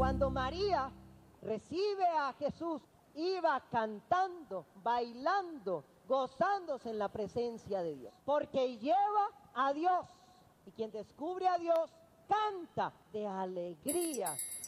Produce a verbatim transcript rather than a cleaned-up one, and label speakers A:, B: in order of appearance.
A: Cuando María recibe a Jesús, iba cantando, bailando, gozándose en la presencia de Dios, porque lleva a Dios. Y quien descubre a Dios, canta de alegría